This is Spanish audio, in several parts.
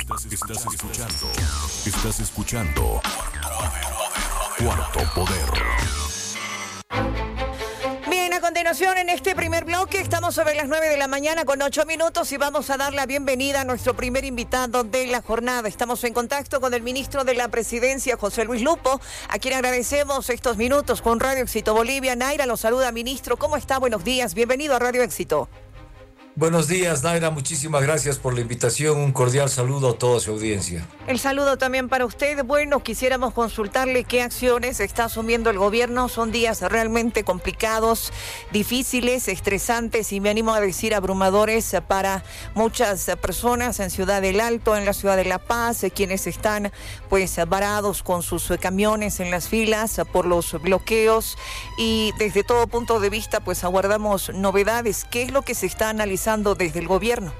Estás escuchando Cuarto Poder. Bien, a continuación en este primer bloque estamos sobre las 9 de la mañana con 8 minutos y vamos a dar la bienvenida a nuestro primer invitado de la jornada. Estamos en contacto con el ministro de la Presidencia, José Luis Lupo, a quien agradecemos estos minutos con Radio Éxito Bolivia. Naira lo saluda, ministro. ¿Cómo está? Buenos días. Bienvenido a Radio Éxito. Buenos días, Naira. Muchísimas gracias por la invitación. Un cordial saludo a toda su audiencia. El saludo también para usted. Bueno, quisiéramos consultarle qué acciones está asumiendo el gobierno. Son días realmente complicados, difíciles, estresantes y me animo a decir abrumadores para muchas personas en Ciudad del Alto, en la ciudad de La Paz, quienes están pues varados con sus camiones en las filas por los bloqueos y desde todo punto de vista pues aguardamos novedades. ¿Qué es lo que se está analizando desde el gobierno?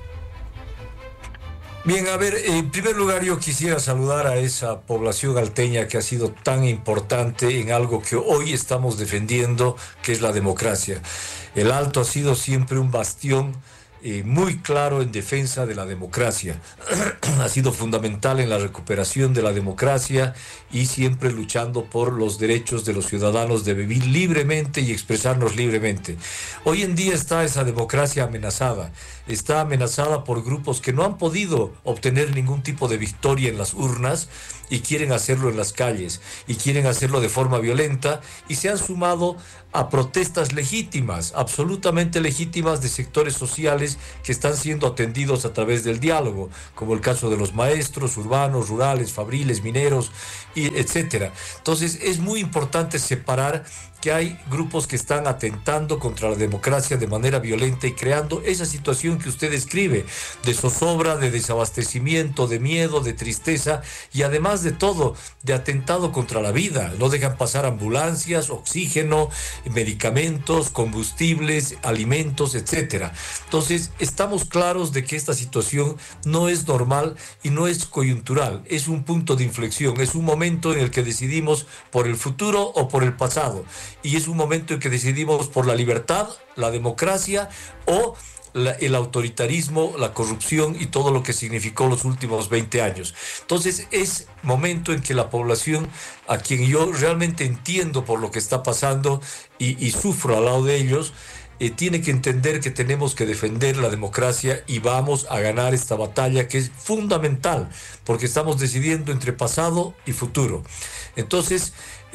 Bien, a ver, en primer lugar yo quisiera saludar a esa población alteña que ha sido tan importante en algo que hoy estamos defendiendo, que es la democracia. El Alto ha sido siempre un bastión muy claro en defensa de la democracia. Ha sido fundamental en la recuperación de la democracia y siempre luchando por los derechos de los ciudadanos de vivir libremente y expresarnos libremente. Hoy en día está esa democracia amenazada. Está amenazada por grupos que no han podido obtener ningún tipo de victoria en las urnas y quieren hacerlo en las calles y quieren hacerlo de forma violenta y se han sumado a protestas legítimas, absolutamente legítimas de sectores sociales que están siendo atendidos a través del diálogo, como el caso de los maestros urbanos, rurales, fabriles, mineros, y etcétera. Entonces es muy importante separar que hay grupos que están atentando contra la democracia de manera violenta y creando esa situación que usted describe, de zozobra, de desabastecimiento, de miedo, de tristeza y además de todo, de atentado contra la vida. No dejan pasar ambulancias, oxígeno, medicamentos, combustibles, alimentos, etcétera. Entonces, estamos claros de que esta situación no es normal y no es coyuntural, es un punto de inflexión, es un momento en el que decidimos por el futuro o por el pasado. Y es un momento en que decidimos por la libertad, la democracia o el autoritarismo, la corrupción y todo lo que significó los últimos 20 años. Entonces es momento en que la población, a quien yo realmente entiendo por lo que está pasando y sufro al lado de ellos, tiene que entender que tenemos que defender la democracia y vamos a ganar esta batalla que es fundamental, porque estamos decidiendo entre pasado y futuro. Entonces,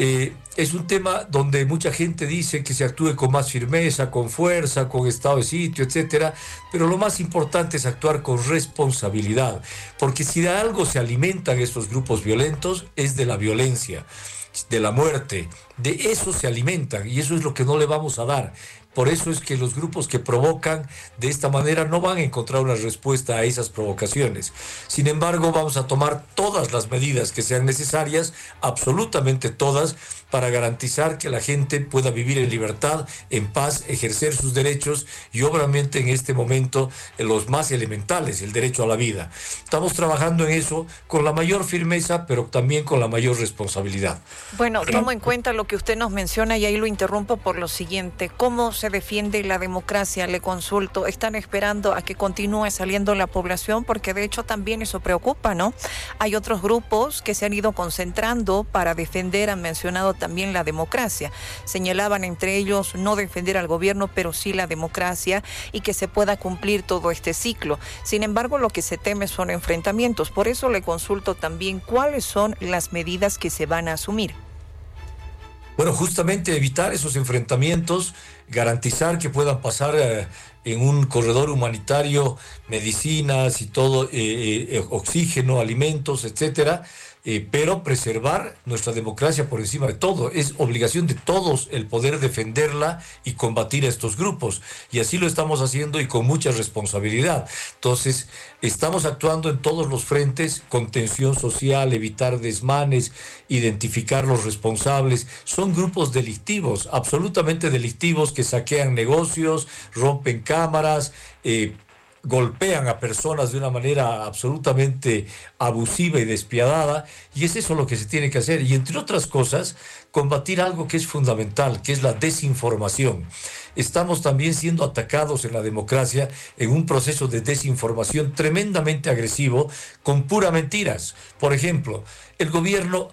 es un tema donde mucha gente dice que se actúe con más firmeza, con fuerza, con estado de sitio, etcétera, pero lo más importante es actuar con responsabilidad, porque si de algo se alimentan estos grupos violentos es de la violencia, de la muerte, de eso se alimentan y eso es lo que no le vamos a dar. Por eso es que los grupos que provocan de esta manera no van a encontrar una respuesta a esas provocaciones. Sin embargo, vamos a tomar todas las medidas que sean necesarias, absolutamente todas, para garantizar que la gente pueda vivir en libertad, en paz, ejercer sus derechos y obviamente en este momento los más elementales, el derecho a la vida. Estamos trabajando en eso con la mayor firmeza, pero también con la mayor responsabilidad. Bueno, tomo en cuenta lo que usted nos menciona y ahí lo interrumpo por lo siguiente. ¿Cómo se defiende la democracia? Le consulto. ¿Están esperando a que continúe saliendo la población? Porque de hecho también eso preocupa, ¿no? Hay otros grupos que se han ido concentrando para defender, han mencionado también la democracia. Señalaban entre ellos no defender al gobierno, pero sí la democracia y que se pueda cumplir todo este ciclo. Sin embargo, lo que se teme son enfrentamientos. Por eso le consulto también cuáles son las medidas que se van a asumir. Bueno, justamente evitar esos enfrentamientos, garantizar que puedan pasar en un corredor humanitario medicinas y todo, oxígeno, alimentos, etcétera, pero preservar nuestra democracia por encima de todo. Es obligación de todos el poder defenderla y combatir a estos grupos. Y así lo estamos haciendo y con mucha responsabilidad. Entonces, estamos actuando en todos los frentes, contención social, evitar desmanes, identificar los responsables. Son grupos delictivos, absolutamente delictivos, que saquean negocios, rompen cámaras, golpean a personas de una manera absolutamente abusiva y despiadada, y es eso lo que se tiene que hacer. Y entre otras cosas, combatir algo que es fundamental, que es la desinformación. Estamos también siendo atacados en la democracia en un proceso de desinformación tremendamente agresivo, con puras mentiras. Por ejemplo, el gobierno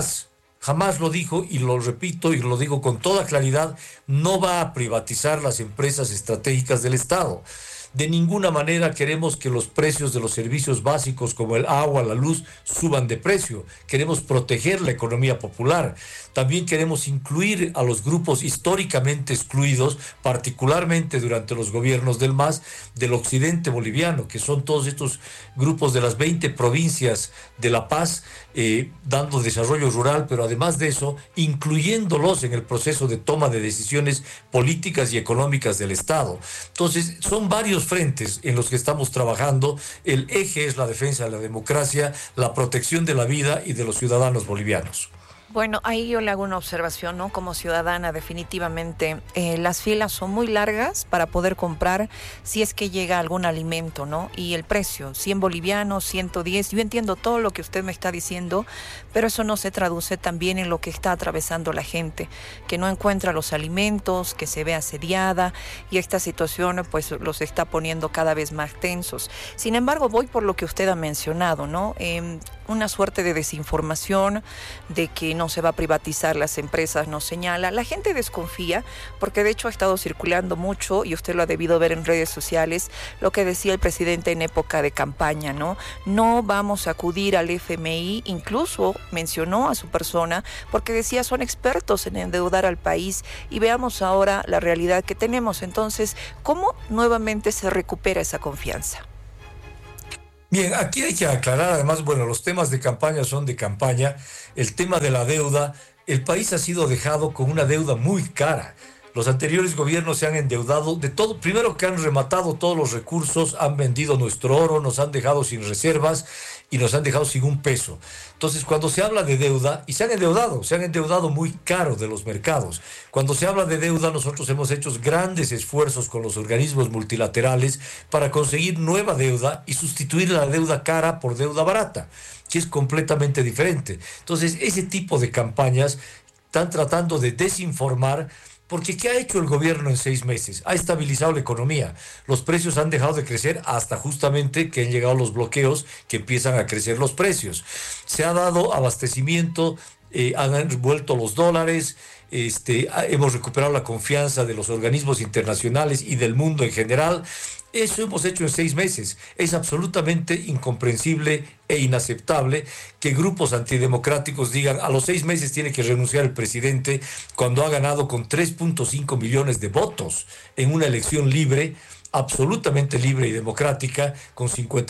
jamás lo dijo, y lo repito y lo digo con toda claridad, no va a privatizar las empresas estratégicas del Estado. De ninguna manera queremos que los precios de los servicios básicos como el agua, la luz, suban de precio. Queremos proteger la economía popular. También queremos incluir a los grupos históricamente excluidos, particularmente durante los gobiernos del MAS, del occidente boliviano, que son todos estos grupos de las 20 provincias de La Paz, dando desarrollo rural, pero además de eso, incluyéndolos en el proceso de toma de decisiones políticas y económicas del Estado. Entonces, son varios frentes en los que estamos trabajando. El eje es la defensa de la democracia, la protección de la vida y de los ciudadanos bolivianos. Bueno, ahí yo le hago una observación, ¿no? Como ciudadana, definitivamente, las filas son muy largas para poder comprar si es que llega algún alimento, ¿no? Y el precio, 100 bolivianos, 110, yo entiendo todo lo que usted me está diciendo, pero eso no se traduce también en lo que está atravesando la gente, que no encuentra los alimentos, que se ve asediada, y esta situación pues los está poniendo cada vez más tensos. Sin embargo, voy por lo que usted ha mencionado, ¿no? Una suerte de desinformación, de que no se va a privatizar las empresas, nos señala. La gente desconfía, porque de hecho ha estado circulando mucho, y usted lo ha debido ver en redes sociales, lo que decía el presidente en época de campaña, ¿no? No vamos a acudir al FMI, incluso mencionó a su persona, porque decía son expertos en endeudar al país, y veamos ahora la realidad que tenemos. Entonces, ¿cómo nuevamente se recupera esa confianza? Bien, aquí hay que aclarar, además, bueno, los temas de campaña son de campaña. El tema de la deuda, el país ha sido dejado con una deuda muy cara. Los anteriores gobiernos se han endeudado de todo. Primero, que han rematado todos los recursos, han vendido nuestro oro, nos han dejado sin reservas y nos han dejado sin un peso. Entonces, cuando se habla de deuda, y se han endeudado muy caro de los mercados. Cuando se habla de deuda, nosotros hemos hecho grandes esfuerzos con los organismos multilaterales para conseguir nueva deuda y sustituir la deuda cara por deuda barata, que es completamente diferente. Entonces, ese tipo de campañas están tratando de desinformar. Porque ¿qué ha hecho el gobierno en 6 meses? Ha estabilizado la economía. Los precios han dejado de crecer hasta justamente que han llegado los bloqueos que empiezan a crecer los precios. Se ha dado abastecimiento, han vuelto los dólares, hemos recuperado la confianza de los organismos internacionales y del mundo en general. Eso hemos hecho en 6 meses. Es absolutamente incomprensible e inaceptable que grupos antidemocráticos digan a los 6 meses tiene que renunciar el presidente cuando ha ganado con 3.5 millones de votos en una elección libre, absolutamente libre y democrática, con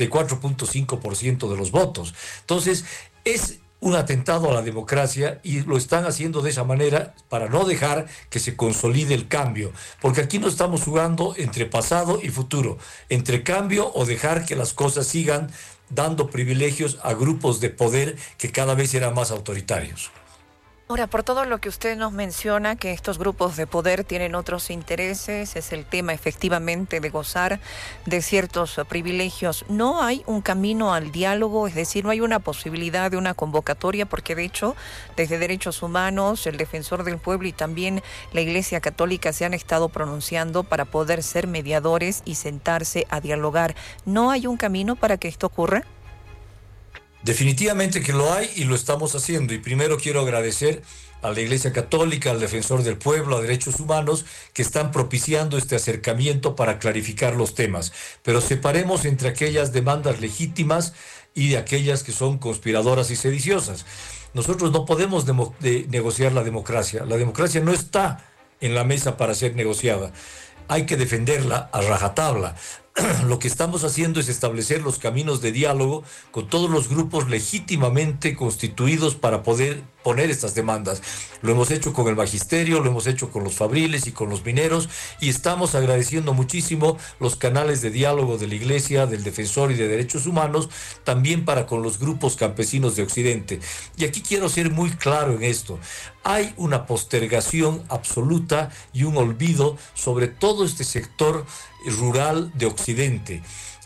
54.5% de los votos. Entonces, es un atentado a la democracia, y lo están haciendo de esa manera para no dejar que se consolide el cambio, porque aquí no estamos jugando entre pasado y futuro, entre cambio o dejar que las cosas sigan dando privilegios a grupos de poder que cada vez eran más autoritarios. Ahora, por todo lo que usted nos menciona, que estos grupos de poder tienen otros intereses, es el tema efectivamente de gozar de ciertos privilegios. ¿No hay un camino al diálogo? Es decir, ¿no hay una posibilidad de una convocatoria? Porque de hecho, desde Derechos Humanos, el Defensor del Pueblo y también la Iglesia Católica se han estado pronunciando para poder ser mediadores y sentarse a dialogar. ¿No hay un camino para que esto ocurra? Definitivamente que lo hay, y lo estamos haciendo. Y primero quiero agradecer a la Iglesia Católica, al Defensor del Pueblo, a Derechos Humanos, que están propiciando este acercamiento para clarificar los temas. Pero separemos entre aquellas demandas legítimas y de aquellas que son conspiradoras y sediciosas. Nosotros no podemos negociar la democracia. La democracia no está en la mesa para ser negociada. Hay que defenderla a rajatabla. Lo que estamos haciendo es establecer los caminos de diálogo con todos los grupos legítimamente constituidos para poder poner estas demandas. Lo hemos hecho con el magisterio, lo hemos hecho con los fabriles y con los mineros, y estamos agradeciendo muchísimo los canales de diálogo de la Iglesia, del Defensor y de Derechos Humanos, también para con los grupos campesinos de Occidente. Y aquí quiero ser muy claro en esto. Hay una postergación absoluta y un olvido sobre todo este sector rural de Occidente.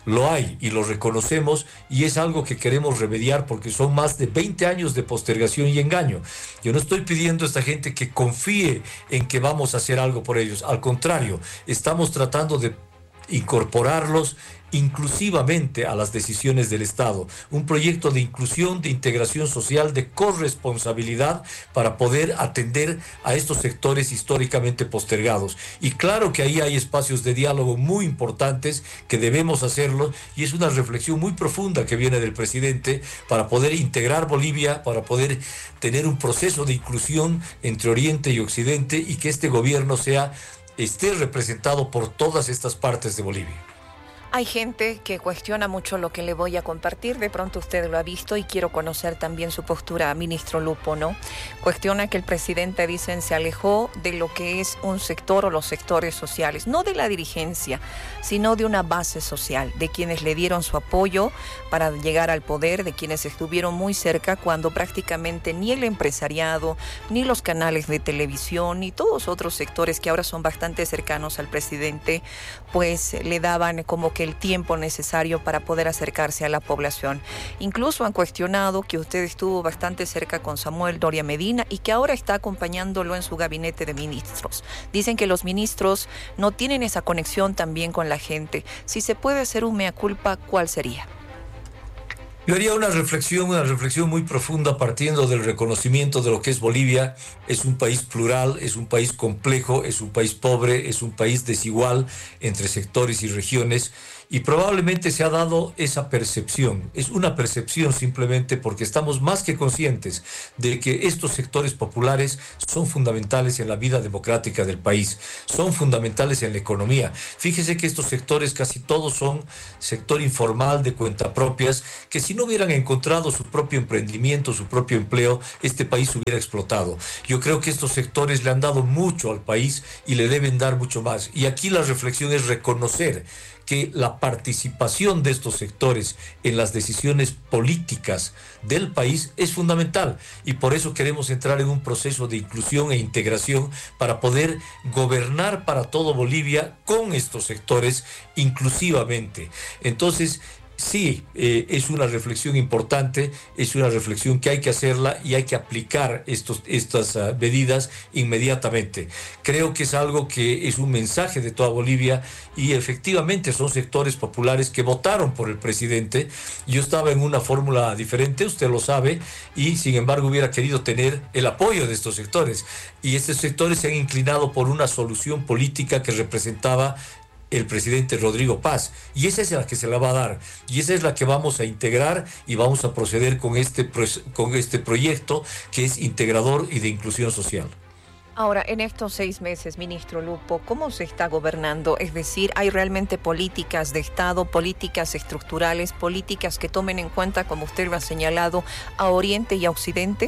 lo hay y lo reconocemos y es algo que queremos remediar porque son más de 20 años de postergación y engaño. Yo no estoy pidiendo a esta gente que confíe en que vamos a hacer algo por ellos. Al contrario, estamos tratando de incorporarlos inclusivamente a las decisiones del Estado. Un proyecto de inclusión, de integración social, de corresponsabilidad para poder atender a estos sectores históricamente postergados. Y claro que ahí hay espacios de diálogo muy importantes que debemos hacerlo y es una reflexión muy profunda que viene del presidente para poder integrar Bolivia, para poder tener un proceso de inclusión entre Oriente y Occidente y que este gobierno esté representado por todas estas partes de Bolivia. Hay gente que cuestiona mucho lo que le voy a compartir, de pronto usted lo ha visto y quiero conocer también su postura, ministro Lupo, ¿no? Cuestiona que el presidente, dicen, se alejó de lo que es un sector o los sectores sociales, no de la dirigencia, sino de una base social, de quienes le dieron su apoyo para llegar al poder, de quienes estuvieron muy cerca cuando prácticamente ni el empresariado, ni los canales de televisión, ni todos otros sectores que ahora son bastante cercanos al presidente, pues le daban como que el tiempo necesario para poder acercarse a la población. Incluso han cuestionado que usted estuvo bastante cerca con Samuel Doria Medina y que ahora está acompañándolo en su gabinete de ministros. Dicen que los ministros no tienen esa conexión también con la gente. Si se puede hacer un mea culpa, ¿cuál sería? Yo haría una reflexión muy profunda partiendo del reconocimiento de lo que es Bolivia. Es un país plural, es un país complejo, es un país pobre, es un país desigual entre sectores y regiones. Y probablemente se ha dado esa percepción. Es una percepción simplemente porque estamos más que conscientes de que estos sectores populares son fundamentales en la vida democrática del país, son fundamentales en la economía. Fíjese que estos sectores casi todos son sector informal de cuentapropias, que si no hubieran encontrado su propio emprendimiento, su propio empleo, este país hubiera explotado. Yo creo que estos sectores le han dado mucho al país y le deben dar mucho más. Y aquí la reflexión es reconocer que la participación de estos sectores en las decisiones políticas del país es fundamental y por eso queremos entrar en un proceso de inclusión e integración para poder gobernar para todo Bolivia con estos sectores inclusivamente. Entonces, sí, es una reflexión importante, es una reflexión que hay que hacerla y hay que aplicar estas medidas inmediatamente. Creo que es algo que es un mensaje de toda Bolivia y efectivamente son sectores populares que votaron por el presidente. Yo estaba en una fórmula diferente, usted lo sabe, y sin embargo hubiera querido tener el apoyo de estos sectores. Y estos sectores se han inclinado por una solución política que representaba el presidente Rodrigo Paz, y esa es la que se la va a dar, y esa es la que vamos a integrar y vamos a proceder con este proyecto que es integrador y de inclusión social. Ahora, en estos 6 meses, ministro Lupo, ¿cómo se está gobernando? Es decir, ¿hay realmente políticas de Estado, políticas estructurales, políticas que tomen en cuenta, como usted lo ha señalado, a Oriente y a Occidente?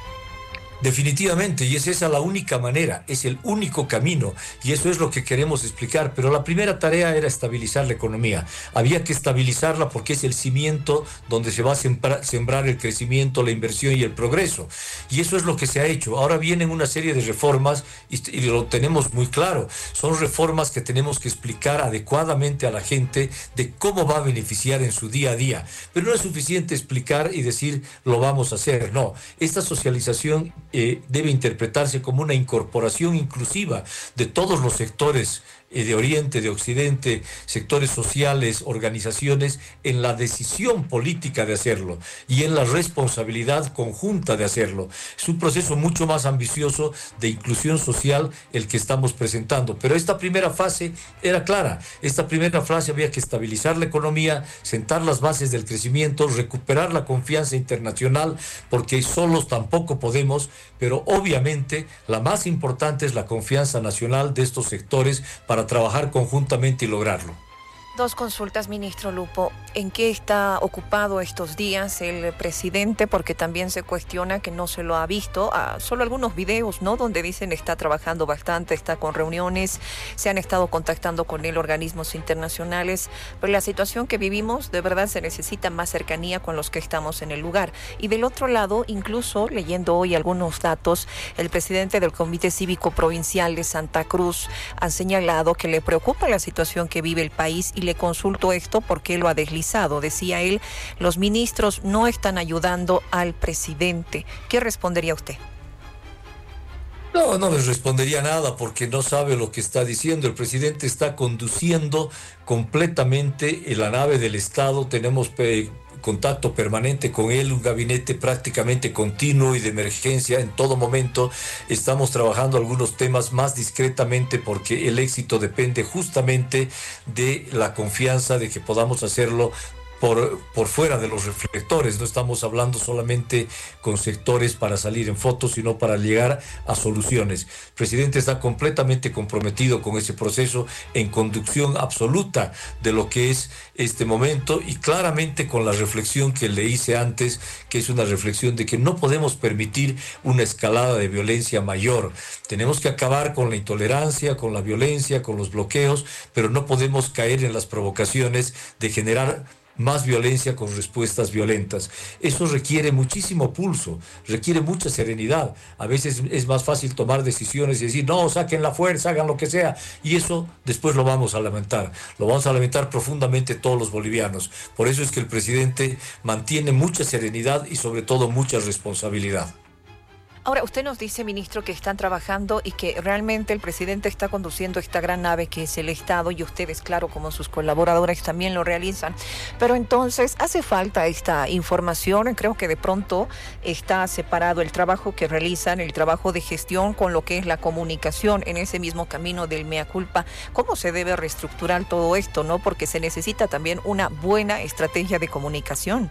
Definitivamente, y es esa la única manera, es el único camino, y eso es lo que queremos explicar. Pero la primera tarea era estabilizar la economía. Había que estabilizarla porque es el cimiento donde se va a sembrar el crecimiento, la inversión y el progreso. Y eso es lo que se ha hecho. Ahora vienen una serie de reformas, y lo tenemos muy claro. Son reformas que tenemos que explicar adecuadamente a la gente de cómo va a beneficiar en su día a día. Pero no es suficiente explicar y decir, lo vamos a hacer. No, esta socialización debe interpretarse como una incorporación inclusiva de todos los sectores de Oriente, de Occidente, sectores sociales, organizaciones, en la decisión política de hacerlo y en la responsabilidad conjunta de hacerlo. Es un proceso mucho más ambicioso de inclusión social el que estamos presentando, pero esta primera fase era clara. Esta primera fase había que estabilizar la economía, sentar las bases del crecimiento, recuperar la confianza internacional, porque solos tampoco podemos, pero obviamente la más importante es la confianza nacional de estos sectores para trabajar conjuntamente y lograrlo. 2 consultas, ministro Lupo. ¿En qué está ocupado estos días el presidente? Porque también se cuestiona que no se lo ha visto. Solo algunos videos, ¿no? Donde dicen está trabajando bastante, está con reuniones, se han estado contactando con él organismos internacionales. Pero la situación que vivimos, de verdad se necesita más cercanía con los que estamos en el lugar. Y del otro lado, incluso leyendo hoy algunos datos, el presidente del Comité Cívico Provincial de Santa Cruz ha señalado que le preocupa la situación que vive el país y le consulto esto porque él lo ha deslizado. Decía él, los ministros no están ayudando al presidente. ¿Qué respondería usted? No, no les respondería nada porque no sabe lo que está diciendo. El presidente está conduciendo completamente en la nave del Estado. Tenemos contacto permanente con él, un gabinete prácticamente continuo y de emergencia en todo momento. Estamos trabajando algunos temas más discretamente porque el éxito depende justamente de la confianza de que podamos hacerlo por fuera de los reflectores. No estamos hablando solamente con sectores para salir en fotos, sino para llegar a soluciones. El presidente está completamente comprometido con ese proceso, en conducción absoluta de lo que es este momento, y claramente con la reflexión que le hice antes, que es una reflexión de que no podemos permitir una escalada de violencia mayor. Tenemos que acabar con la intolerancia, con la violencia, con los bloqueos, pero no podemos caer en las provocaciones de generar más violencia con respuestas violentas. Eso requiere muchísimo pulso, requiere mucha serenidad. A veces es más fácil tomar decisiones y decir, no, saquen la fuerza, hagan lo que sea, y eso después lo vamos a lamentar profundamente todos los bolivianos. Por eso es que el presidente mantiene mucha serenidad y sobre todo mucha responsabilidad. Ahora, usted nos dice, ministro, que están trabajando y que realmente el presidente está conduciendo esta gran nave que es el Estado, y ustedes, claro, como sus colaboradores también lo realizan. Pero entonces, ¿hace falta esta información? Creo que de pronto está separado el trabajo que realizan, el trabajo de gestión, con lo que es la comunicación en ese mismo camino del mea culpa. ¿Cómo se debe reestructurar todo esto, no? Porque se necesita también una buena estrategia de comunicación.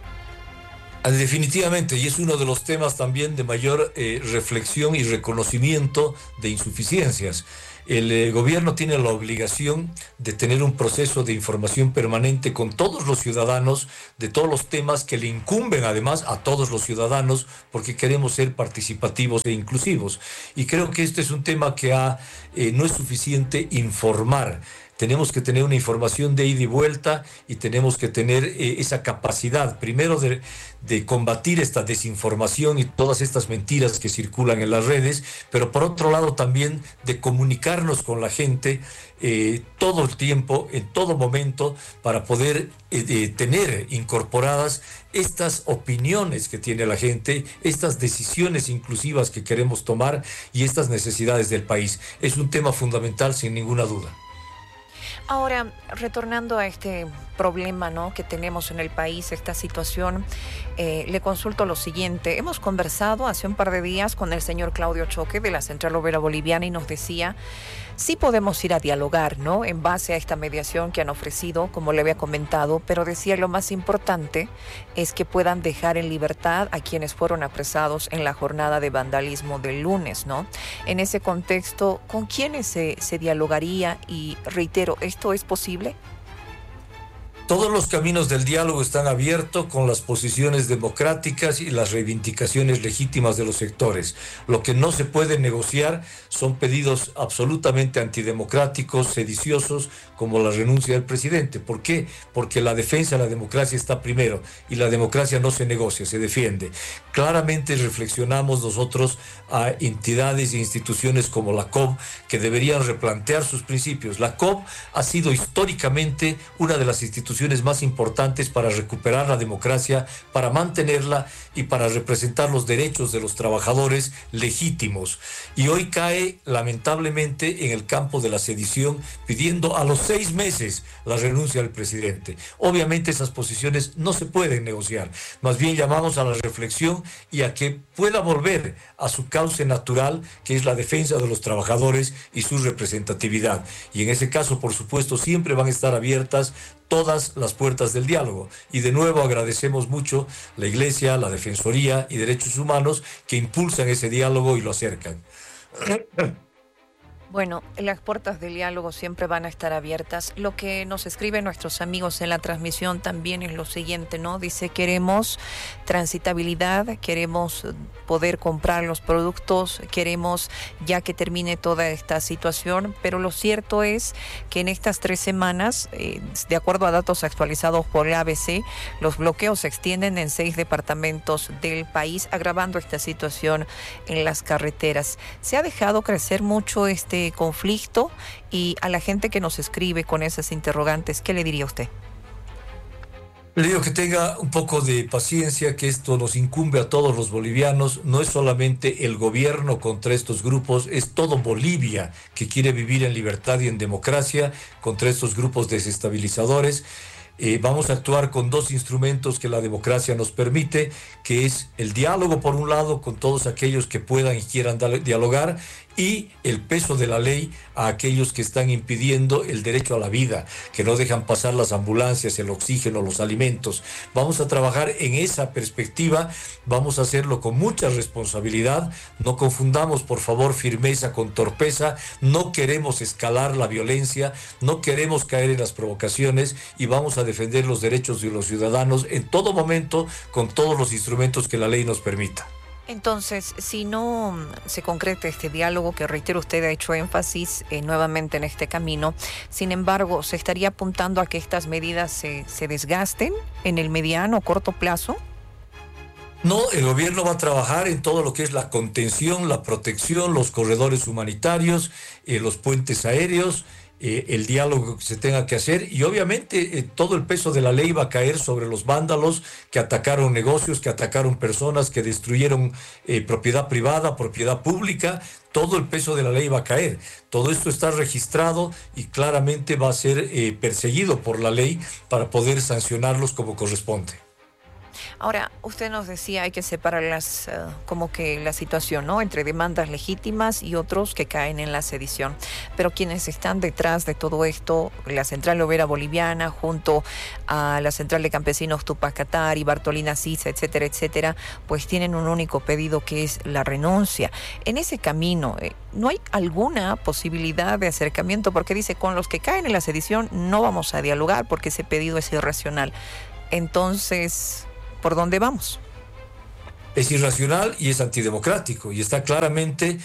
Definitivamente, y es uno de los temas también de mayor reflexión y reconocimiento de insuficiencias. El gobierno tiene la obligación de tener un proceso de información permanente con todos los ciudadanos de todos los temas que le incumben además a todos los ciudadanos, porque queremos ser participativos e inclusivos. Y creo que este es un tema que no es suficiente informar. Tenemos que tener una información de ida y vuelta, y tenemos que tener esa capacidad, primero de combatir esta desinformación y todas estas mentiras que circulan en las redes, pero por otro lado también de comunicarnos con la gente todo el tiempo, en todo momento, para poder tener incorporadas estas opiniones que tiene la gente, estas decisiones inclusivas que queremos tomar y estas necesidades del país. Es un tema fundamental, sin ninguna duda. Ahora, retornando a este problema, ¿no?, que tenemos en el país, esta situación, le consulto lo siguiente. Hemos conversado hace un par de días con el señor Claudio Choque de la Central Obrera Boliviana y nos decía, sí podemos ir a dialogar, ¿no?, en base a esta mediación que han ofrecido, como le había comentado, pero decía lo más importante es que puedan dejar en libertad a quienes fueron apresados en la jornada de vandalismo del lunes, ¿no? En ese contexto, ¿con quiénes se dialogaría? Y reitero, ¿esto es posible? Todos los caminos del diálogo están abiertos con las posiciones democráticas y las reivindicaciones legítimas de los sectores. Lo que no se puede negociar son pedidos absolutamente antidemocráticos, sediciosos, como la renuncia del presidente. ¿Por qué? Porque la defensa de la democracia está primero, y la democracia no se negocia, se defiende. Claramente reflexionamos nosotros a entidades e instituciones como la COP, que deberían replantear sus principios. La COP ha sido históricamente una de las instituciones más importantes para recuperar la democracia, para mantenerla y para representar los derechos de los trabajadores legítimos. Y hoy cae lamentablemente en el campo de la sedición, pidiendo a los 6 meses la renuncia del presidente. Obviamente esas posiciones no se pueden negociar. Más bien llamamos a la reflexión y a que pueda volver a su cauce natural, que es la defensa de los trabajadores y su representatividad. Y en ese caso, por supuesto, siempre van a estar abiertas todas las puertas del diálogo. Y de nuevo agradecemos mucho la Iglesia, la Defensoría y Derechos Humanos, que impulsan ese diálogo y lo acercan. Bueno, las puertas del diálogo siempre van a estar abiertas. Lo que nos escriben nuestros amigos en la transmisión también es lo siguiente, ¿no? Dice, queremos transitabilidad, queremos poder comprar los productos, queremos ya que termine toda esta situación, pero lo cierto es que en estas 3 semanas, de acuerdo a datos actualizados por la ABC, los bloqueos se extienden en 6 departamentos del país, agravando esta situación en las carreteras. Se ha dejado crecer mucho este este conflicto? Y a la gente que nos escribe con esas interrogantes, ¿qué le diría usted? Le digo que tenga un poco de paciencia, que esto nos incumbe a todos los bolivianos. No es solamente el gobierno contra estos grupos, es todo Bolivia que quiere vivir en libertad y en democracia contra estos grupos desestabilizadores. Vamos a actuar con dos instrumentos que la democracia nos permite, que es el diálogo por un lado con todos aquellos que puedan y quieran dialogar, y el peso de la ley a aquellos que están impidiendo el derecho a la vida, que no dejan pasar las ambulancias, el oxígeno, los alimentos. Vamos a trabajar en esa perspectiva, vamos a hacerlo con mucha responsabilidad. No confundamos, por favor, firmeza con torpeza. No queremos escalar la violencia, no queremos caer en las provocaciones, y vamos a defender los derechos de los ciudadanos en todo momento con todos los instrumentos que la ley nos permita. Entonces, si no se concreta este diálogo, que reitero, usted ha hecho énfasis nuevamente en este camino, sin embargo, ¿se estaría apuntando a que estas medidas se desgasten en el mediano o corto plazo? No, el gobierno va a trabajar en todo lo que es la contención, la protección, los corredores humanitarios, los puentes aéreos, el diálogo que se tenga que hacer, y obviamente todo el peso de la ley va a caer sobre los vándalos que atacaron negocios, que atacaron personas, que destruyeron propiedad privada, propiedad pública. Todo el peso de la ley va a caer. Todo esto está registrado y claramente va a ser perseguido por la ley para poder sancionarlos como corresponde. Ahora, usted nos decía, hay que separar como que la situación, ¿no?, entre demandas legítimas y otros que caen en la sedición. Pero quienes están detrás de todo esto, la Central Obrera Boliviana, junto a la Central de Campesinos Tupac Katari, Bartolina Sisa, etcétera, etcétera, pues tienen un único pedido, que es la renuncia. En ese camino, ¿no hay alguna posibilidad de acercamiento? Porque dice, con los que caen en la sedición no vamos a dialogar porque ese pedido es irracional. Entonces, ¿por dónde vamos? Es irracional y es antidemocrático, y está claramente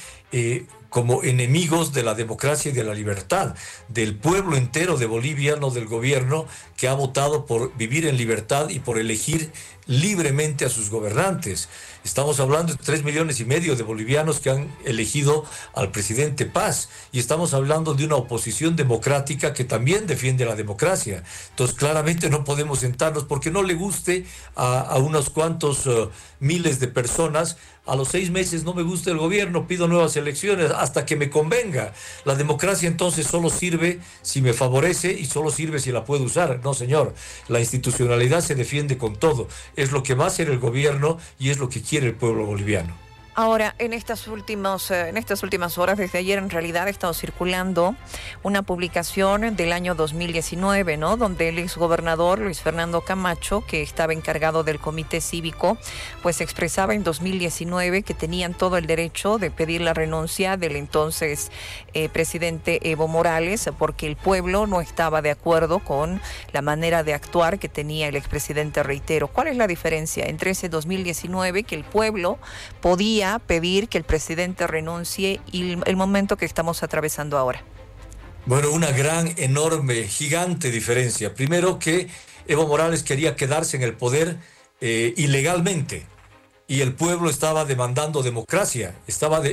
como enemigos de la democracia y de la libertad, del pueblo entero de Bolivia, no del gobierno, que ha votado por vivir en libertad y por elegir libremente a sus gobernantes. Estamos hablando de 3,5 millones de bolivianos que han elegido al presidente Paz, y estamos hablando de una oposición democrática que también defiende la democracia. Entonces, claramente no podemos sentarnos porque no le guste a unos cuantos miles de personas. A los 6 meses no me gusta el gobierno, pido nuevas elecciones hasta que me convenga. La democracia entonces solo sirve si me favorece y solo sirve si la puedo usar. No, señor, la institucionalidad se defiende con todo. Es lo que va a hacer el gobierno y es lo que quiere el pueblo boliviano. Ahora, en estas últimas horas, desde ayer en realidad, ha estado circulando una publicación del año 2019, ¿no?, donde el exgobernador Luis Fernando Camacho, que estaba encargado del comité cívico, pues expresaba en 2019 que tenían todo el derecho de pedir la renuncia del entonces presidente Evo Morales, porque el pueblo no estaba de acuerdo con la manera de actuar que tenía el expresidente. Reitero, ¿cuál es la diferencia entre ese 2019, que el pueblo podía pedir que el presidente renuncie, y el momento que estamos atravesando ahora? Bueno, una gran, enorme, gigante diferencia. Primero, que Evo Morales quería quedarse en el poder ilegalmente, y el pueblo estaba demandando democracia, estaba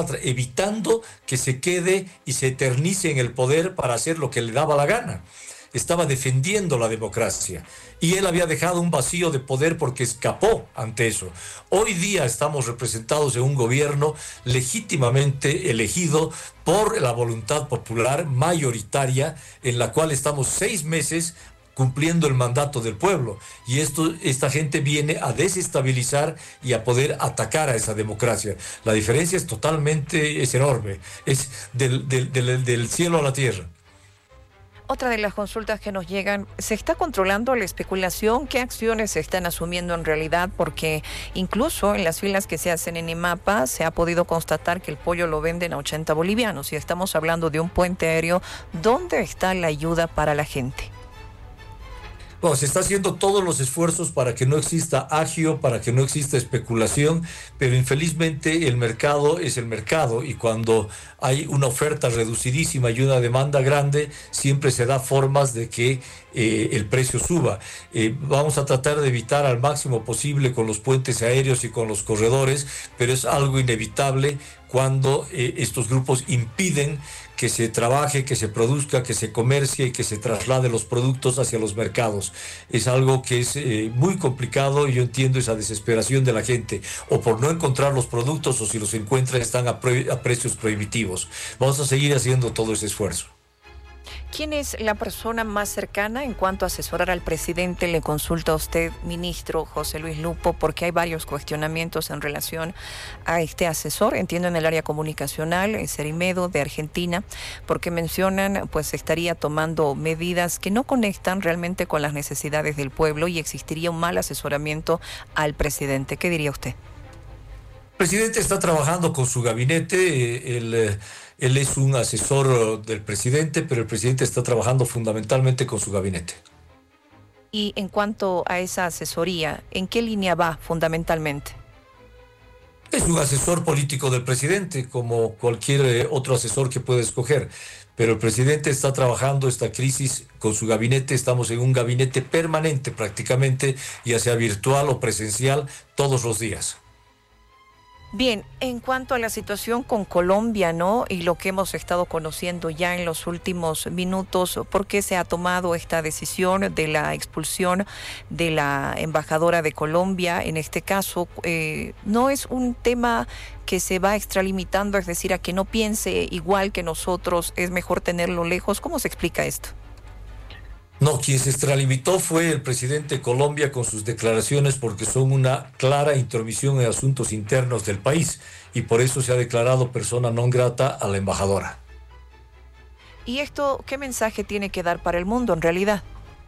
evitando que se quede y se eternice en el poder para hacer lo que le daba la gana. Estaba defendiendo la democracia, y él había dejado un vacío de poder porque escapó ante eso. Hoy día estamos representados en un gobierno legítimamente elegido por la voluntad popular mayoritaria, en la cual estamos 6 meses cumpliendo el mandato del pueblo, y esta gente viene a desestabilizar y a poder atacar a esa democracia. La diferencia es enorme, es del cielo a la tierra. Otra de las consultas que nos llegan, ¿se está controlando la especulación? ¿Qué acciones se están asumiendo en realidad? Porque incluso en las filas que se hacen en EMAPA se ha podido constatar que el pollo lo venden a 80 bolivianos. Y estamos hablando de un puente aéreo. ¿Dónde está la ayuda para la gente? Bueno, se está haciendo todos los esfuerzos para que no exista agio, para que no exista especulación, pero infelizmente el mercado es el mercado, y cuando hay una oferta reducidísima y una demanda grande, siempre se da formas de que el precio suba. Vamos a tratar de evitar al máximo posible con los puentes aéreos y con los corredores, pero es algo inevitable cuando estos grupos impiden que se trabaje, que se produzca, que se comercie y que se traslade los productos hacia los mercados. Es algo que es muy complicado y yo entiendo esa desesperación de la gente, o por no encontrar los productos o si los encuentran están a precios prohibitivos. Vamos a seguir haciendo todo ese esfuerzo. ¿Quién es la persona más cercana en cuanto a asesorar al presidente? Le consulta a usted, ministro José Luis Lupo, porque hay varios cuestionamientos en relación a este asesor. Entiendo en el área comunicacional, en Cerimedo de Argentina, porque mencionan, pues estaría tomando medidas que no conectan realmente con las necesidades del pueblo y existiría un mal asesoramiento al presidente. ¿Qué diría usted? El presidente está trabajando con su gabinete, él es un asesor del presidente, pero el presidente está trabajando fundamentalmente con su gabinete. Y en cuanto a esa asesoría, ¿en qué línea va fundamentalmente? Es un asesor político del presidente, como cualquier otro asesor que pueda escoger. Pero el presidente está trabajando esta crisis con su gabinete. Estamos en un gabinete permanente prácticamente, ya sea virtual o presencial, todos los días. Bien, en cuanto a la situación con Colombia, ¿no? Y lo que hemos estado conociendo ya en los últimos minutos, ¿por qué se ha tomado esta decisión de la expulsión de la embajadora de Colombia? En este caso, ¿no es un tema que se va extralimitando, es decir, a que no piense igual que nosotros, es mejor tenerlo lejos? ¿Cómo se explica esto? No, quien se extralimitó fue el presidente de Colombia con sus declaraciones porque son una clara intromisión en asuntos internos del país y por eso se ha declarado persona non grata a la embajadora. ¿Y esto qué mensaje tiene que dar para el mundo en realidad?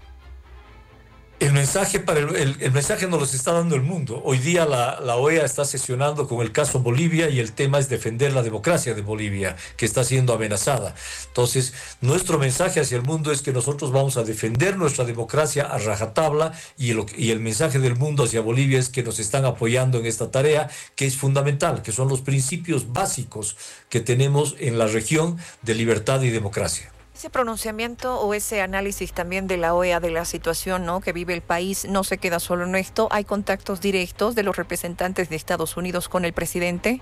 El mensaje nos lo está dando el mundo. Hoy día la OEA está sesionando con el caso Bolivia y el tema es defender la democracia de Bolivia, que está siendo amenazada. Entonces, nuestro mensaje hacia el mundo es que nosotros vamos a defender nuestra democracia a rajatabla y el mensaje del mundo hacia Bolivia es que nos están apoyando en esta tarea, que es fundamental, que son los principios básicos que tenemos en la región de libertad y democracia. Ese pronunciamiento o ese análisis también de la OEA de la situación, ¿no?, que vive el país no se queda solo en esto. ¿Hay contactos directos de los representantes de Estados Unidos con el presidente?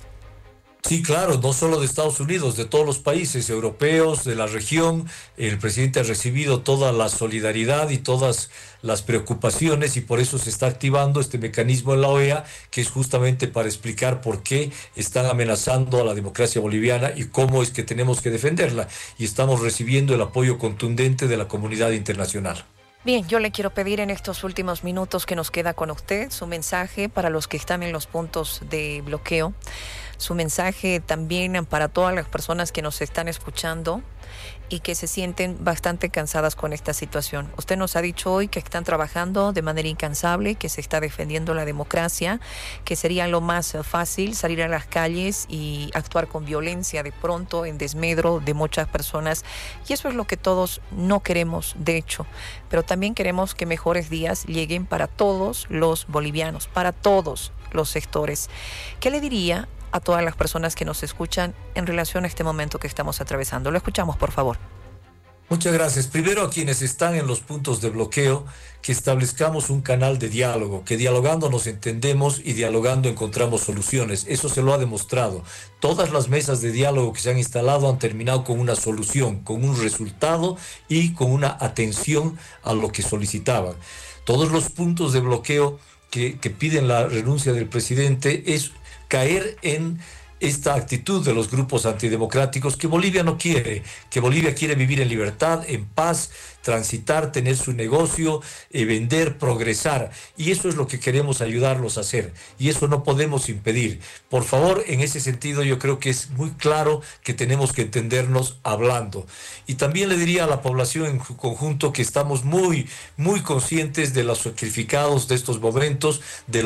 Sí, claro, no solo de Estados Unidos, de todos los países europeos, de la región. El presidente ha recibido toda la solidaridad y todas las preocupaciones y por eso se está activando este mecanismo en la OEA, que es justamente para explicar por qué están amenazando a la democracia boliviana y cómo es que tenemos que defenderla. Y estamos recibiendo el apoyo contundente de la comunidad internacional. Bien, yo le quiero pedir en estos últimos minutos que nos queda con usted su mensaje para los que están en los puntos de bloqueo, su mensaje también para todas las personas que nos están escuchando y que se sienten bastante cansadas con esta situación. Usted nos ha dicho hoy que están trabajando de manera incansable, que se está defendiendo la democracia, que sería lo más fácil salir a las calles y actuar con violencia de pronto en desmedro de muchas personas. Y eso es lo que todos no queremos, de hecho. Pero también queremos que mejores días lleguen para todos los bolivianos, para todos los sectores. ¿Qué le diría a todas las personas que nos escuchan en relación a este momento que estamos atravesando? Lo escuchamos, por favor. Muchas gracias. Primero a quienes están en los puntos de bloqueo, que establezcamos un canal de diálogo, que dialogando nos entendemos y dialogando encontramos soluciones. Eso se lo ha demostrado. Todas las mesas de diálogo que se han instalado han terminado con una solución, con un resultado y con una atención a lo que solicitaban. Todos los puntos de bloqueo que piden la renuncia del presidente es caer en esta actitud de los grupos antidemocráticos que Bolivia no quiere, que Bolivia quiere vivir en libertad, en paz, transitar, tener su negocio, vender, progresar. Y eso es lo que queremos ayudarlos a hacer. Y eso no podemos impedir. Por favor, en ese sentido yo creo que es muy claro que tenemos que entendernos hablando. Y también le diría a la población en su conjunto que estamos muy conscientes de los sacrificados de estos momentos, de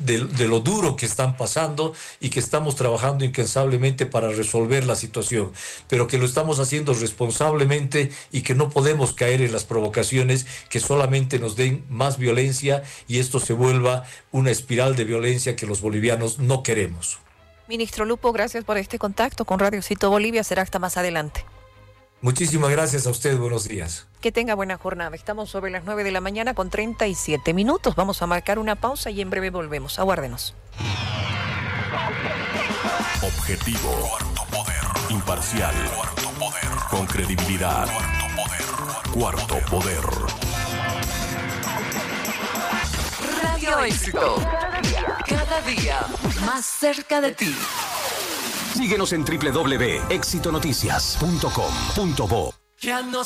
lo duro que están pasando y que estamos trabajando incansablemente para resolver la situación. Pero que lo estamos haciendo responsablemente y que no podemos caer en las provocaciones que solamente nos den más violencia y esto se vuelva una espiral de violencia que los bolivianos no queremos. Ministro Lupo, gracias por este contacto con Radio Cito Bolivia. Será hasta más adelante. Muchísimas gracias a usted, buenos días. Que tenga buena jornada. Estamos sobre las 9 de la mañana con 37 minutos. Vamos a marcar una pausa y en breve volvemos. Aguárdenos. Objetivo. Cuarto poder. Imparcial. Cuarto poder. Con credibilidad. Cuarto poder. Cuarto poder. Radio Éxito. Cada día más cerca de ti. Síguenos en www.exitonoticias.com.bo. Ya no